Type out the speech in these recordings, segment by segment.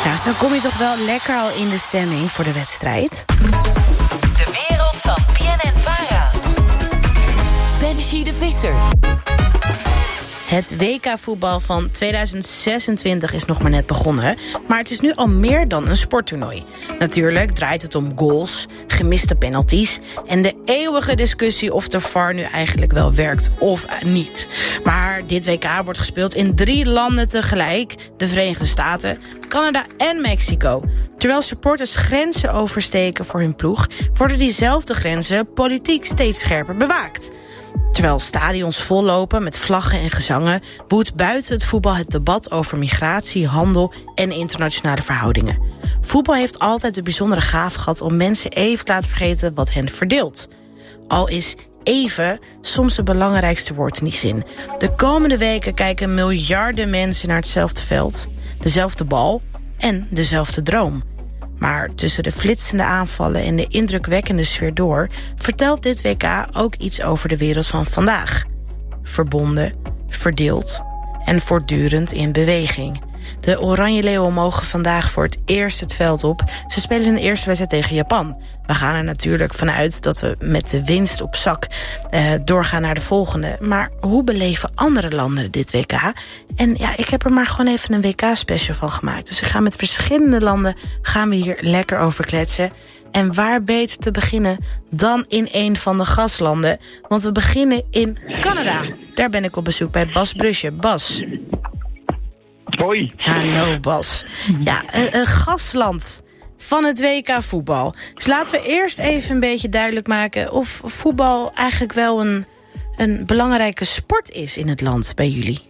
Nou, zo kom je toch wel lekker al in de stemming voor de wedstrijd. De wereld van BNN-Vara. Benji de Visser. Het WK-voetbal van 2026 is nog maar net begonnen, maar het is nu al meer dan een sporttoernooi. Natuurlijk draait het om goals, gemiste penalties en de eeuwige discussie of de VAR nu eigenlijk wel werkt of niet. Maar dit WK wordt gespeeld in 3 landen tegelijk: de Verenigde Staten, Canada en Mexico. Terwijl supporters grenzen oversteken voor hun ploeg, worden diezelfde grenzen politiek steeds scherper bewaakt. Terwijl stadions vollopen met vlaggen en gezangen, woedt buiten het voetbal het debat over migratie, handel en internationale verhoudingen. Voetbal heeft altijd de bijzondere gave gehad om mensen even te laten vergeten wat hen verdeelt. Al is even soms het belangrijkste woord in die zin. De komende weken kijken miljarden mensen naar hetzelfde veld, dezelfde bal en dezelfde droom. Maar tussen de flitsende aanvallen en de indrukwekkende sfeer door vertelt dit WK ook iets over de wereld van vandaag. Verbonden, verdeeld en voortdurend in beweging. De Oranje Leeuwen mogen vandaag voor het eerst het veld op. Ze spelen hun eerste wedstrijd tegen Japan. We gaan er natuurlijk vanuit dat we met de winst op zak doorgaan naar de volgende. Maar hoe beleven andere landen dit WK? En ja, ik heb er maar gewoon even een WK-special van gemaakt. Dus we gaan met verschillende landen hier lekker over kletsen. En waar beter te beginnen dan in een van de gastlanden? Want we beginnen in Canada. Daar ben ik op bezoek bij Bas Brusje. Bas. Hoi. Hallo Bas. Ja, een gastland van het WK voetbal. Dus laten we eerst even een beetje duidelijk maken of voetbal eigenlijk wel een belangrijke sport is in het land bij jullie.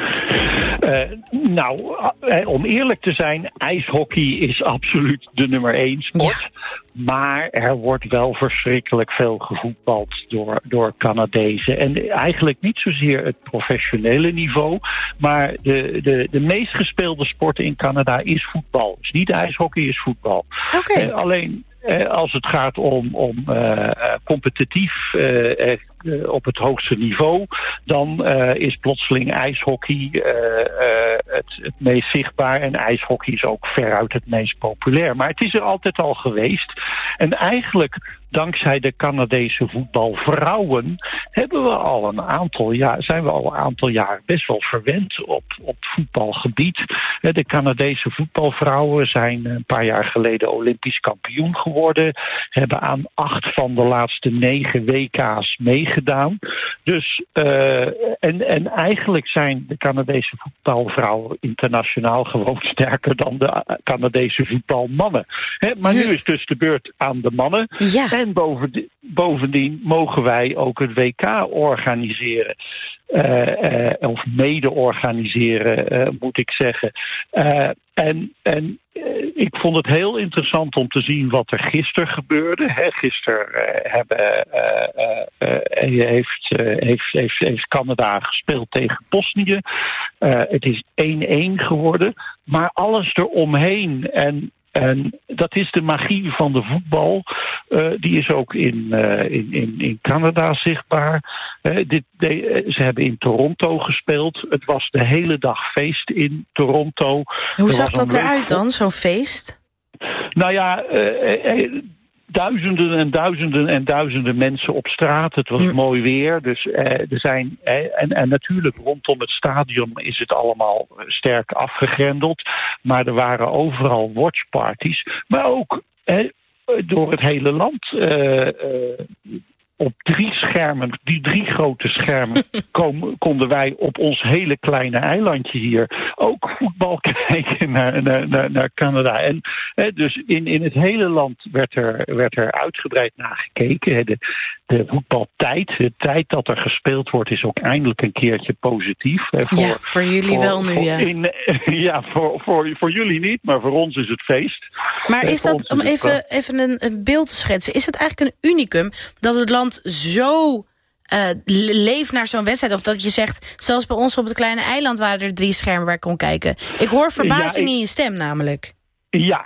Om eerlijk te zijn, ijshockey is absoluut de nummer 1 sport. Ja. Maar er wordt wel verschrikkelijk veel gevoetbald door Canadezen. En eigenlijk niet zozeer het professionele niveau. Maar de meest gespeelde sport in Canada is voetbal. Dus niet ijshockey, is voetbal. Okay. Alleen als het gaat om competitief op het hoogste niveau, dan is plotseling ijshockey het meest zichtbaar. En ijshockey is ook veruit het meest populair. Maar het is er altijd al geweest. En eigenlijk, dankzij de Canadese voetbalvrouwen, zijn we al een aantal jaar best wel verwend op voetbalgebied. De Canadese voetbalvrouwen zijn een paar jaar geleden Olympisch kampioen geworden. Hebben aan 8 van de laatste 9 WK's meegedaan. Dus, en eigenlijk zijn de Canadese voetbalvrouwen internationaal gewoon sterker dan de Canadese voetbalmannen. Maar nu is dus de beurt aan de mannen. Ja. En bovendien mogen wij ook het WK organiseren. Of mede organiseren, moet ik zeggen. En ik vond het heel interessant om te zien wat er gisteren gebeurde. Gisteren heeft Canada gespeeld tegen Bosnië. Het is 1-1 geworden. Maar alles eromheen en dat is de magie van de voetbal. Die is ook in Canada zichtbaar. Ze hebben in Toronto gespeeld. Het was de hele dag feest in Toronto. Hoe zag dat eruit dan, zo'n feest? Nou ja, duizenden en duizenden en duizenden mensen op straat. Het was mooi weer. Dus er zijn. En natuurlijk rondom het stadion is het allemaal sterk afgegrendeld. Maar er waren overal watchparties. Maar ook door het hele land. Op 3 schermen, die 3 grote schermen, konden wij op ons hele kleine eilandje hier ook voetbal kijken naar Canada. En dus in het hele land werd er uitgebreid naar gekeken. De voetbaltijd, de tijd dat er gespeeld wordt, is ook eindelijk een keertje positief. Voor jullie wel nu, ja. Voor jullie niet, maar voor ons is het feest. Maar is dat, om even een beeld te schetsen, is het eigenlijk een unicum dat het land zo leeft naar zo'n wedstrijd? Of dat je zegt, zelfs bij ons op het kleine eiland waren er 3 schermen waar ik kon kijken. Ik hoor verbazing in je stem namelijk. Ja,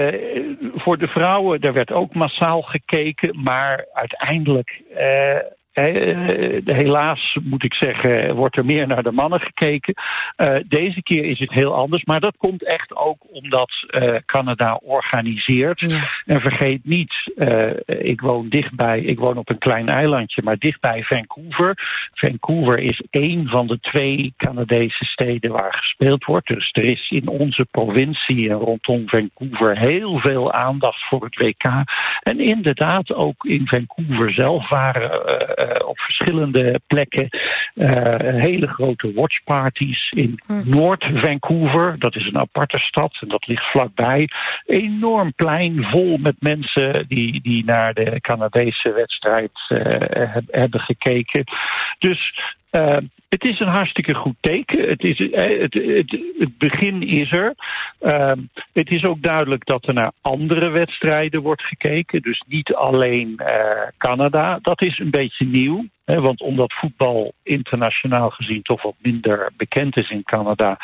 voor de vrouwen, daar werd ook massaal gekeken. Maar uiteindelijk helaas moet ik zeggen, wordt er meer naar de mannen gekeken. Deze keer is het heel anders. Maar dat komt echt ook omdat Canada organiseert. Ja. En vergeet niet, ik woon op een klein eilandje, maar dichtbij Vancouver. Vancouver is één van de 2 Canadese steden waar gespeeld wordt. Dus er is in onze provincie en rondom Vancouver heel veel aandacht voor het WK. En inderdaad, ook in Vancouver zelf waren op verschillende plekken hele grote watchparties in Noord-Vancouver. Dat is een aparte stad en dat ligt vlakbij. Enorm plein vol met mensen die naar de Canadese wedstrijd hebben gekeken. Dus het is een hartstikke goed teken. Het begin is er. Het is ook duidelijk dat er naar andere wedstrijden wordt gekeken. Dus niet alleen Canada. Dat is een beetje nieuw. Want omdat voetbal internationaal gezien toch wat minder bekend is in Canada,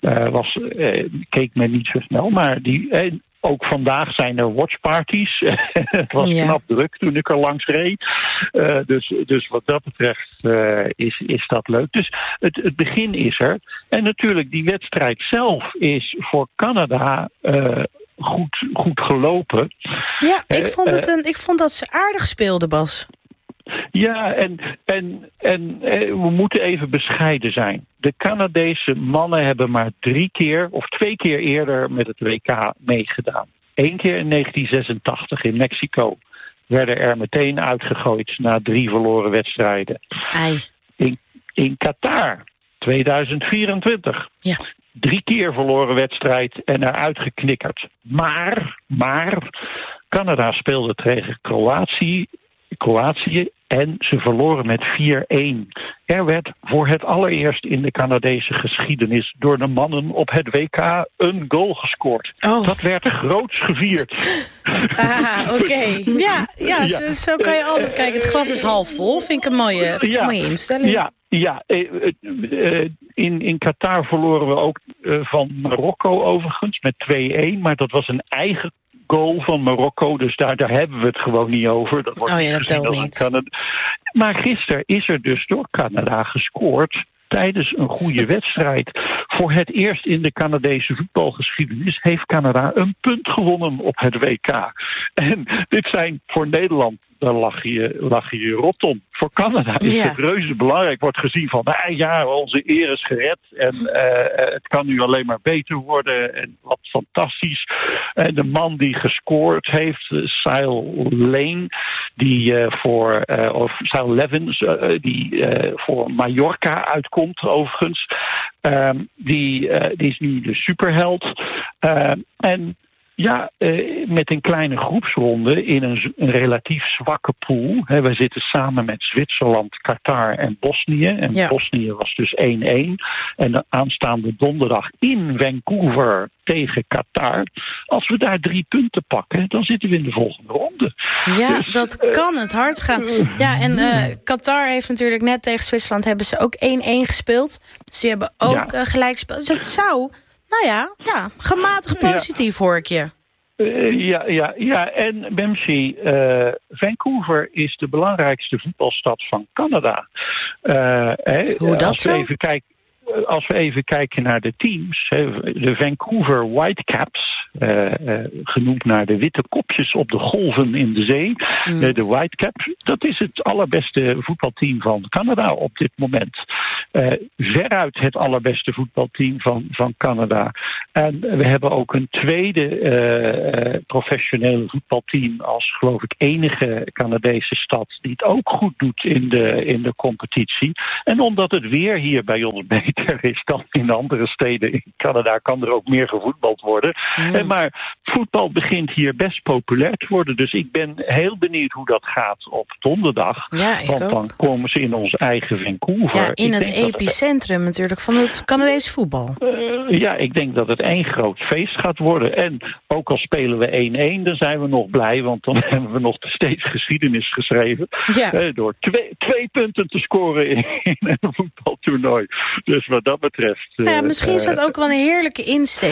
keek men niet zo snel. Maar ook vandaag zijn er watchparties. Het was knap druk toen ik er langs reed. Dus wat dat betreft is dat leuk. Dus het begin is er. En natuurlijk, die wedstrijd zelf is voor Canada goed gelopen. Ja, ik vond dat ze aardig speelden, Bas. Ja, en we moeten even bescheiden zijn. De Canadese mannen hebben maar 3 keer of 2 keer eerder met het WK meegedaan. 1 keer in 1986 in Mexico. Werden er meteen uitgegooid na 3 verloren wedstrijden. In Qatar 2024. Ja. 3 keer verloren wedstrijd en eruit geknikkerd. Maar Canada speelde tegen Kroatië en ze verloren met 4-1. Er werd voor het allereerst in de Canadese geschiedenis door de mannen op het WK een goal gescoord. Oh. Dat werd groots gevierd. Oké. Ja, zo kan je altijd kijken. Het glas is half vol. Vind ik een mooie instelling. Ja, in Qatar verloren we ook van Marokko overigens met 2-1. Maar dat was een eigen goal van Marokko, dus daar hebben we het gewoon niet over. Dat wordt dat telt niet. Maar gisteren is er dus door Canada gescoord tijdens een goede wedstrijd. Voor het eerst in de Canadese voetbalgeschiedenis heeft Canada een punt gewonnen op het WK. En dit zijn voor Nederland, daar lach je rot om. Voor Canada is het reuze belangrijk. Wordt gezien van, onze eer is gered. En het kan nu alleen maar beter worden. En wat fantastisch. En de man die gescoord heeft, Cyle Levens, die voor Mallorca uitkomt overigens. Die is nu de superheld. Met een kleine groepsronde in een relatief zwakke pool. Wij zitten samen met Zwitserland, Qatar en Bosnië. En Bosnië was dus 1-1. En de aanstaande donderdag in Vancouver tegen Qatar. Als we daar 3 punten pakken, dan zitten we in de volgende ronde. Ja, dus, dat kan het hard gaan. Ja, en Qatar heeft natuurlijk net tegen Zwitserland hebben ze ook 1-1 gespeeld. Ze hebben ook gelijk gespeeld. Dus het zou... gematigd positief hoor ik je. En Bemsi, Vancouver is de belangrijkste voetbalstad van Canada. Hoe dat zo? Als we even kijken naar de teams, de Vancouver Whitecaps, genoemd naar de witte kopjes op de golven in de zee. De Whitecaps, dat is het allerbeste voetbalteam van Canada op dit moment. Veruit het allerbeste voetbalteam van Canada. En we hebben ook een tweede professionele voetbalteam als geloof ik enige Canadese stad die het ook goed doet in de competitie. En omdat het weer hier bij ons beter is dan in andere steden in Canada, kan er ook meer gevoetbald worden. Maar voetbal begint hier best populair te worden. Dus ik ben heel benieuwd hoe dat gaat op donderdag. Want dan komen ze in ons eigen Vancouver. Ja, in het epicentrum natuurlijk van het Canadese voetbal. Ik denk dat het één groot feest gaat worden. En ook al spelen we 1-1, dan zijn we nog blij, want dan hebben we nog steeds geschiedenis geschreven. Ja. Door 2 punten te scoren in een voetbaltoernooi. Dus wat dat betreft... misschien is dat ook wel een heerlijke insteek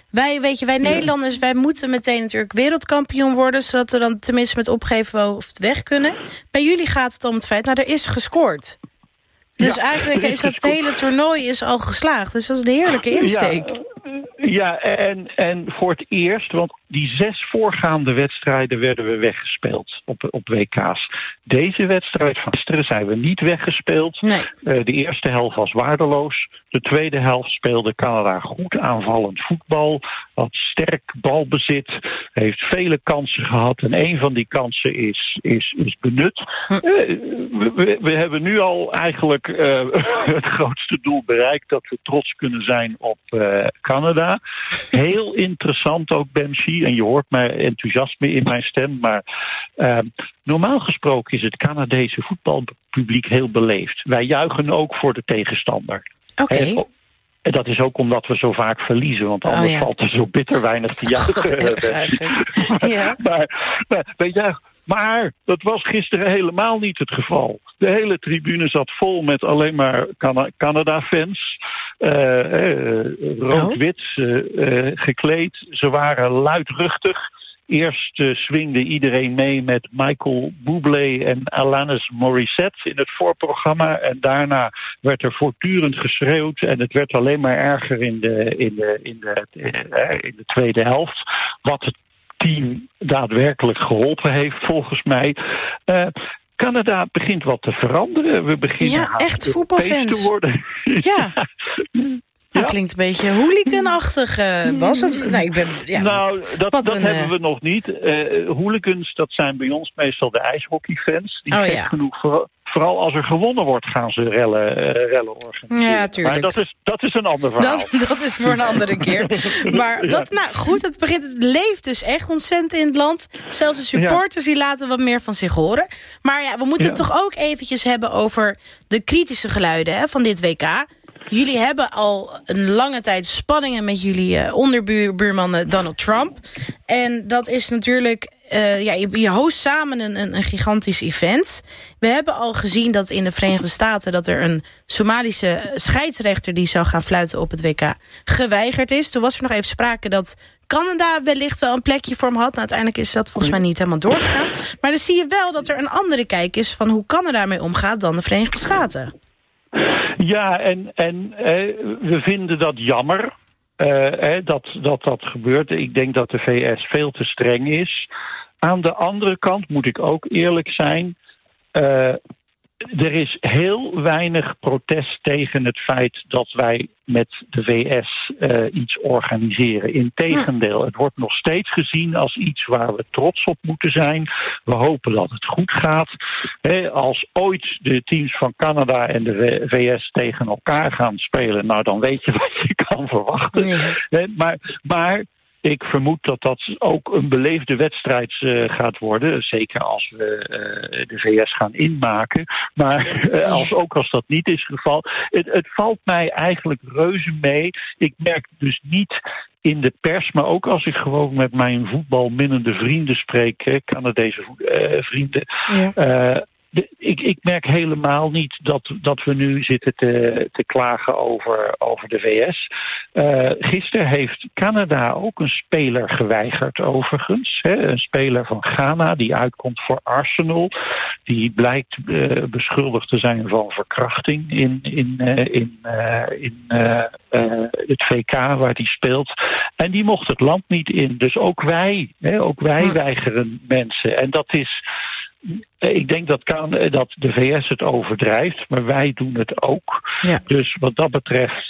Wij Nederlanders, wij moeten meteen natuurlijk wereldkampioen worden, zodat we dan tenminste met opgeven hoofd weg kunnen. Bij jullie gaat het om het feit, er is gescoord. Dus eigenlijk is het hele toernooi is al geslaagd. Dus dat is een heerlijke insteek. Ja, en voor het eerst, want die 6 voorgaande wedstrijden werden we weggespeeld op WK's. Deze wedstrijd van gisteren zijn we niet weggespeeld. Nee. De eerste helft was waardeloos. De tweede helft speelde Canada goed aanvallend voetbal. Had sterk balbezit. Heeft vele kansen gehad. En een van die kansen is benut. We hebben nu al eigenlijk het grootste doel bereikt. Dat we trots kunnen zijn op Canada. Heel interessant ook, Benji. En je hoort mijn enthousiasme in mijn stem. Maar normaal gesproken is het Canadese voetbalpubliek heel beleefd. Wij juichen ook voor de tegenstander. Oké. En dat is ook omdat we zo vaak verliezen. Want anders valt er zo bitter weinig te juichen. Ja. Maar dat was gisteren helemaal niet het geval. De hele tribune zat vol met alleen maar Canada-fans. Rood-wit gekleed. Ze waren luidruchtig. Eerst swingde iedereen mee met Michael Bublé en Alanis Morissette in het voorprogramma. En daarna werd er voortdurend geschreeuwd. En het werd alleen maar erger in de tweede helft. Wat het team daadwerkelijk geholpen heeft, volgens mij. Canada begint wat te veranderen. We beginnen echt voetbalfans te worden. Ja. Dat klinkt een beetje hooliganachtig. Was het? Nee, dat hebben we nog niet. Hooligans, dat zijn bij ons meestal de ijshockeyfans. Die gek genoeg, vooral als er gewonnen wordt, gaan ze rellen organiseren. Ja, tuurlijk. Maar dat is een ander verhaal. Dat is voor een andere keer. Maar het leeft dus echt ontzettend in het land. Zelfs de supporters die laten wat meer van zich horen. Maar we moeten het toch ook eventjes hebben over de kritische geluiden van dit WK. Jullie hebben al een lange tijd spanningen met jullie onderbuurman Donald Trump. En dat is natuurlijk, je host samen een gigantisch event. We hebben al gezien dat in de Verenigde Staten dat er een Somalische scheidsrechter die zou gaan fluiten op het WK geweigerd is. Toen was er nog even sprake dat Canada wellicht wel een plekje voor hem had. Nou, uiteindelijk is dat volgens mij niet helemaal doorgegaan. Maar dan zie je wel dat er een andere kijk is van hoe Canada ermee omgaat dan de Verenigde Staten. Ja, en we vinden dat jammer dat gebeurt. Ik denk dat de VS veel te streng is. Aan de andere kant moet ik ook eerlijk zijn. Er is heel weinig protest tegen het feit dat wij met de VS iets organiseren. Integendeel, het wordt nog steeds gezien als iets waar we trots op moeten zijn. We hopen dat het goed gaat. Als ooit de teams van Canada en de VS tegen elkaar gaan spelen, nou dan weet je wat je kan verwachten. Ja. Maar ik vermoed dat dat ook een beleefde wedstrijd gaat worden. Zeker als we de VS gaan inmaken. Maar als dat niet is het geval. Het valt mij eigenlijk reuze mee. Ik merk dus niet in de pers, maar ook als ik gewoon met mijn voetbalminnende vrienden spreek, Canadese vrienden. Ja. Ik merk helemaal niet dat we nu zitten te klagen over de VS. Gisteren heeft Canada ook een speler geweigerd overigens. Een speler van Ghana die uitkomt voor Arsenal. Die blijkt beschuldigd te zijn van verkrachting in het VK waar hij speelt. En die mocht het land niet in. Dus ook wij weigeren mensen. En dat is... Ik denk dat de VS het overdrijft, maar wij doen het ook. Ja. Dus wat dat betreft,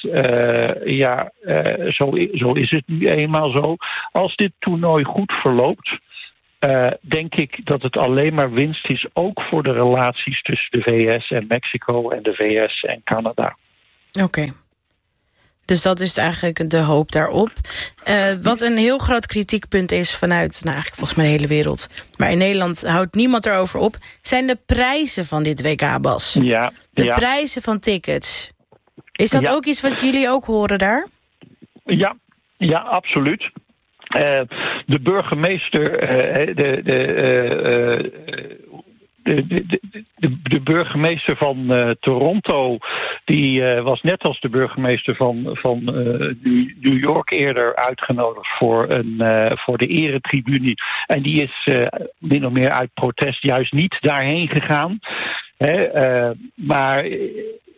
zo is het nu eenmaal zo. Als dit toernooi goed verloopt, denk ik dat het alleen maar winst is, ook voor de relaties tussen de VS en Mexico en de VS en Canada. Oké. Dus dat is eigenlijk de hoop daarop. Wat een heel groot kritiekpunt is vanuit, eigenlijk volgens mij de hele wereld. Maar in Nederland houdt niemand erover op. Zijn de prijzen van dit WK, Bas? Ja. De prijzen van tickets. Is dat ook iets wat jullie ook horen daar? Ja, absoluut. De burgemeester, de burgemeester van Toronto, die was net als de burgemeester van New York eerder uitgenodigd voor de eretribune. En die is min of meer uit protest juist niet daarheen gegaan. Maar